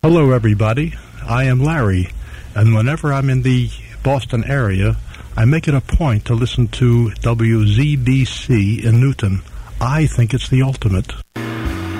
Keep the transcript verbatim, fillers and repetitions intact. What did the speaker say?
Hello, everybody. I am Larry, and whenever I'm in the Boston area, I make it a point to listen to W Z B C in Newton. I think it's the ultimate.